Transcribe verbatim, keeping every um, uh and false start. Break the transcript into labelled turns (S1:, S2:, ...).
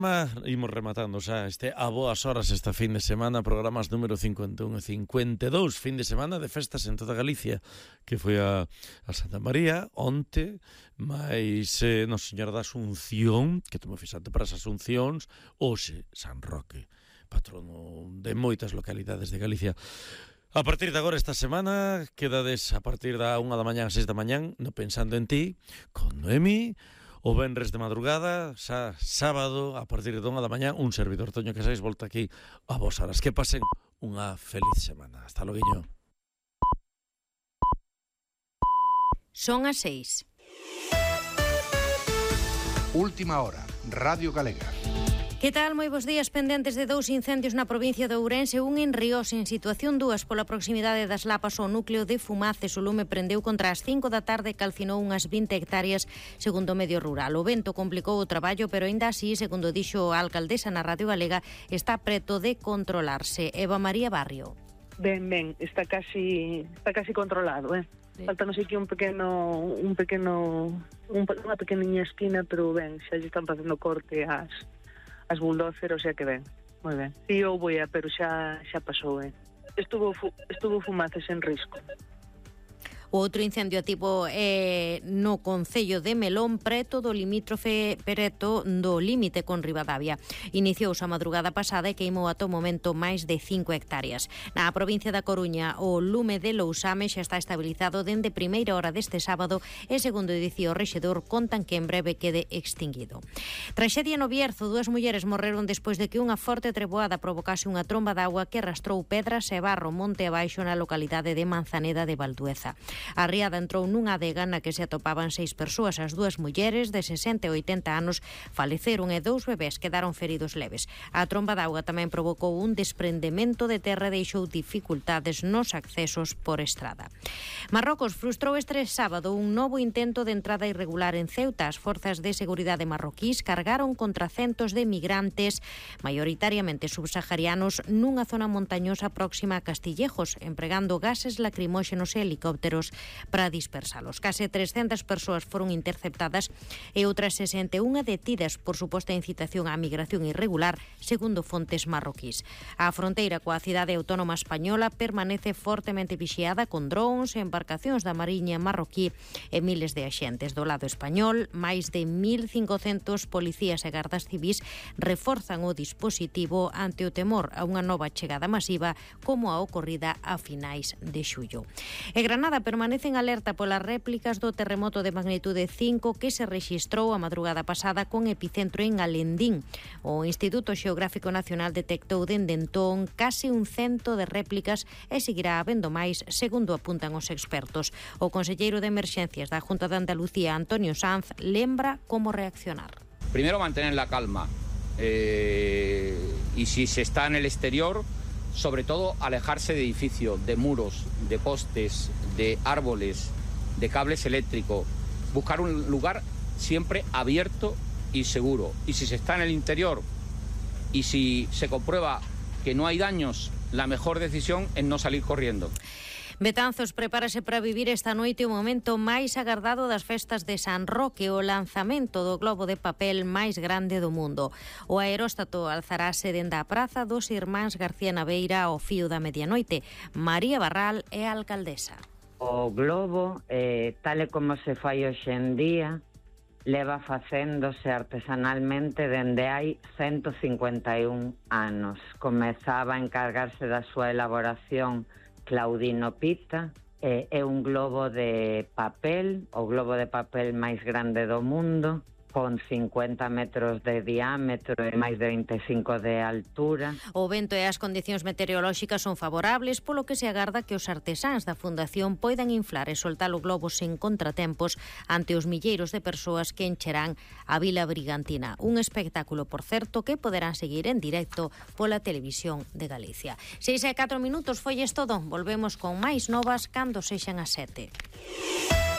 S1: Imos rematando xa este a boas horas esta fin de semana, programas número cincuenta e un e cincuenta e dous, fin de semana de festas en toda Galicia, que foi a, a Santa María onte, máis eh, Nosa Señora da Asunción, que tomo fixante para as Asuncións, hoxe San Roque, patrono de moitas localidades de Galicia. A partir de agora esta semana quedades a partir da unha da mañá a seis da mañán no Pensando en Ti con Noemi. O venres de madrugada, xa sábado, a partir de unha da mañá, un servidor Toño Casais volta aquí a vos horas. Que pasen unha feliz semana. Hasta loguiño.
S2: Son as seis.
S3: Última hora, Radio Galega.
S2: Que tal? Moi bons días. Pendentes de dous incendios na provincia de Ourense, un en Ríos en situación dúas pola proximidade das Lapas ao núcleo de Fumaces. O lume prendeu contra as cinco da tarde e calcinou unhas vinte hectáreas segundo o medio rural. O vento complicou o traballo, pero aínda así, segundo dixo a alcaldesa na Radio Galega, está preto de controlarse. Eva María Barrio.
S4: Ben, ben, está casi está casi controlado, eh. Sí. Faltanos aquí un pequeno un pequeno un, unha pequeniña esquina, pero ben, xa lle están facendo corte ás as bulldozer, o sea que ben, moi ben. Si eu vou a, pero xa xa pasou, eh. Estuvo fu, estuvo Fumaces en risco.
S2: O outro incendio activo é no concello de Melón, preto do limítrofe preto do límite con Ribadavia. Iniciouse a madrugada pasada e queimou ata o momento máis de cinco hectáreas. Na provincia da Coruña, o lume de Lousame xa está estabilizado dende primeira hora deste sábado e, segundo dicía o rexedor, contan que en breve quede extinguido. Traxedia no Bierzo, dúas mulleres morreron despois de que unha forte treboada provocase unha tromba de agua que arrastrou pedras e barro monte abaixo na localidade de Manzaneda de Valdueza. A riada entrou nunha adega na que se atopaban seis persoas. As dúas mulleres de sesenta e oitenta anos faleceron e dous bebés quedaron feridos leves. A tromba de auga tamén provocou un desprendemento de terra e deixou dificultades nos accesos por estrada. Marrocos frustrou este sábado un novo intento de entrada irregular en Ceuta. As forzas de seguridade marroquís cargaron contra centos de migrantes, maioritariamente subsaharianos, nunha zona montañosa próxima a Castillejos, empregando gases lacrimóxenos e helicópteros para dispersalos. Case trescentas persoas foron interceptadas e outras sesenta e unha detidas por suposta incitación á migración irregular, segundo fontes marroquís. A fronteira coa cidade autónoma española permanece fortemente vixiada con drones e embarcacións da Mariña marroquí e miles de axentes. Do lado español, máis de mil cincocentos policías e gardas civís reforzan o dispositivo ante o temor a unha nova chegada masiva como a ocorrida a finais de xullo. E Granada permanece Permanecen alerta polas réplicas do terremoto de magnitude cinco que se rexistrou a madrugada pasada con epicentro en Alendín. O Instituto Xeográfico Nacional detectou dende entón case un cento de réplicas e seguirá habendo máis, segundo apuntan os expertos. O conselleiro de Emerxencias da Junta de Andalucía, Antonio Sanz, lembra como reaccionar.
S5: Primero, mantener la calma. Eh, y si se está en el exterior, sobre todo alejarse de edificios, de muros, de postes, de árboles, de cables eléctricos, buscar un lugar siempre abierto y seguro. Y si se está en el interior y si se comprueba que no hay daños, la mejor decisión es no salir corriendo.
S2: Betanzos prepárase para vivir esta noite o momento máis agardado das festas de San Roque, o lanzamento do globo de papel máis grande do mundo. O aeróstato alzarase dende a praza dos Irmáns García Naveira ao fío da medianoite. María Barral é a alcaldesa.
S6: O globo, eh, tal e como se fai hoxe en día, leva facéndose artesanalmente dende hai ciento cincuenta e un anos. Comezaba a encargarse da súa elaboración Claudino Pita. É, é un globo de papel, o globo de papel máis grande do mundo, con cincuenta metros de diámetro e máis de vinte e cinco de altura.
S2: O vento e as condicións meteorolóxicas son favorables, polo que se agarda que os artesáns da Fundación poidan inflar e soltar o globo sen contratempos ante os milleiros de persoas que encherán a Vila Brigantina. Un espectáculo, por certo, que poderán seguir en directo pola Televisión de Galicia. seis e catro minutos foi isto todo. Volvemos con máis novas cando sexan as sete.